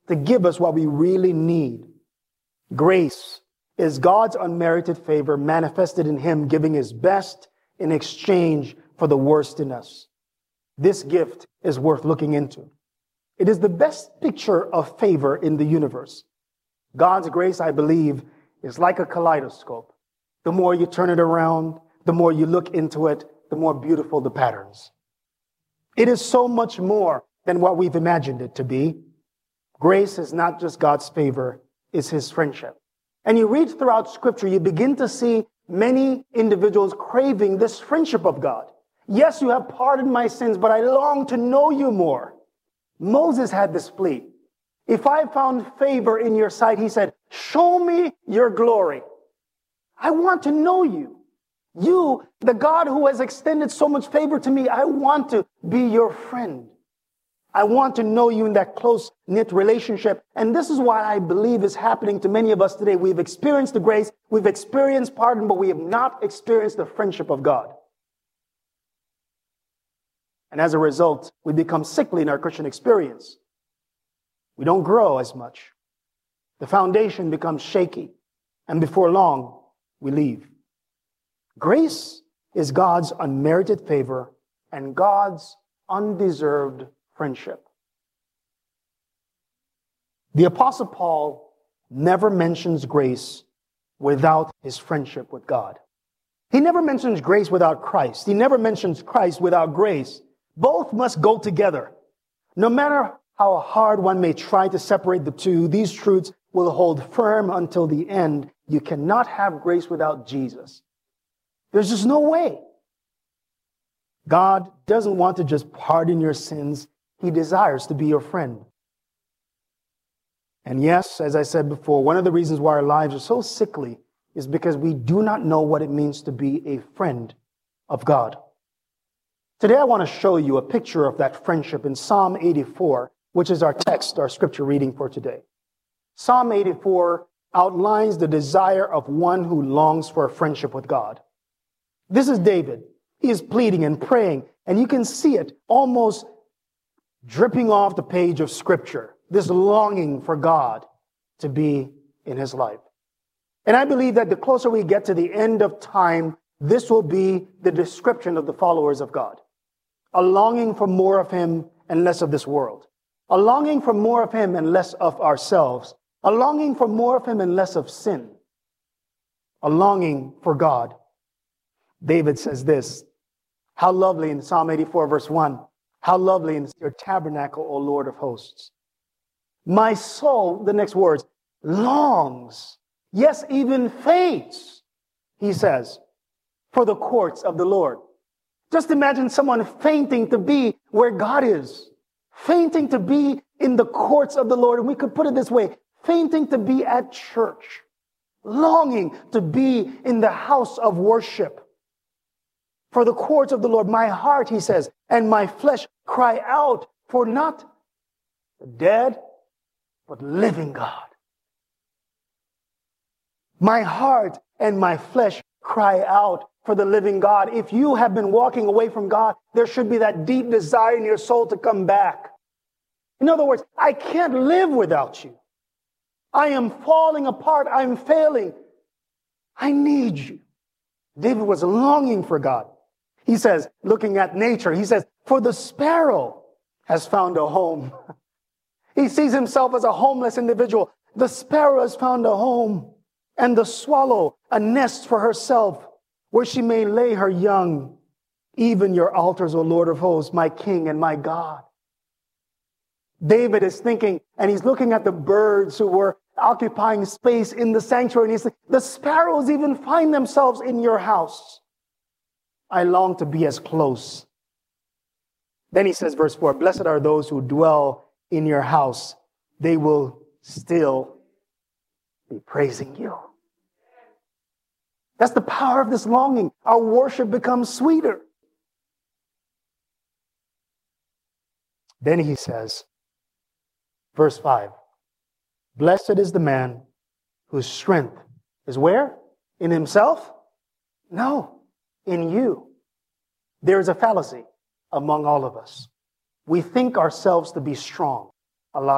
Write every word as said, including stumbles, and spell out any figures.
to give us what we really need. Grace is God's unmerited favor manifested in Him giving His best in exchange for the worst in us. This gift is worth looking into. It is the best picture of favor in the universe. God's grace, I believe, is like a kaleidoscope. The more you turn it around, the more you look into it, the more beautiful the patterns. It is so much more than what we've imagined it to be. Grace is not just God's favor, it's His friendship. And you read throughout Scripture, you begin to see many individuals craving this friendship of God. Yes, you have pardoned my sins, but I long to know you more. Moses had this plea. If I found favor in your sight, he said, show me your glory. I want to know you. You, the God who has extended so much favor to me, I want to be your friend. I want to know you in that close-knit relationship. And this is what I believe is happening to many of us today. We've experienced the grace, we've experienced pardon, but we have not experienced the friendship of God. And as a result, we become sickly in our Christian experience. We don't grow as much. The foundation becomes shaky. And before long, we leave. Grace is God's unmerited favor and God's undeserved friendship. The Apostle Paul never mentions grace without his friendship with God. He never mentions grace without Christ. He never mentions Christ without grace. Both must go together. No matter how hard one may try to separate the two, these truths will hold firm until the end. You cannot have grace without Jesus. There's just no way. God doesn't want to just pardon your sins. He desires to be your friend. And yes, as I said before, one of the reasons why our lives are so sickly is because we do not know what it means to be a friend of God. Today I want to show you a picture of that friendship in Psalm eighty-four, which is our text, our scripture reading for today. Psalm eighty-four outlines the desire of one who longs for a friendship with God. This is David. He is pleading and praying, and you can see it almost dripping off the page of Scripture, this longing for God to be in his life. And I believe that the closer we get to the end of time, this will be the description of the followers of God. A longing for more of Him and less of this world. A longing for more of Him and less of ourselves. A longing for more of Him and less of sin. A longing for God. David says this, how lovely in Psalm eighty-four verse one, how lovely in your tabernacle, O Lord of hosts. My soul, the next words, longs, yes, even faints, he says, for the courts of the Lord. Just imagine someone fainting to be where God is, fainting to be in the courts of the Lord. And we could put it this way, fainting to be at church, longing to be in the house of worship. For the courts of the Lord, my heart, he says, and my flesh cry out for not the dead, but living God. My heart and my flesh cry out for the living God. If you have been walking away from God, there should be that deep desire in your soul to come back. In other words, I can't live without you. I am falling apart. I'm failing. I need you. David was longing for God. He says, looking at nature, he says, for the sparrow has found a home. He sees himself as a homeless individual. The sparrow has found a home, and the swallow a nest for herself, where she may lay her young. Even your altars, O Lord of hosts, my King and my God. David is thinking, and he's looking at the birds who were occupying space in the sanctuary, and he's saying, the sparrows even find themselves in your house. I long to be as close. Then he says, verse four, blessed are those who dwell in your house. They will still be praising you. That's the power of this longing. Our worship becomes sweeter. Then he says, verse five, blessed is the man whose strength is where? In himself? No. In you. There is a fallacy among all of us. We think ourselves to be strong. A lot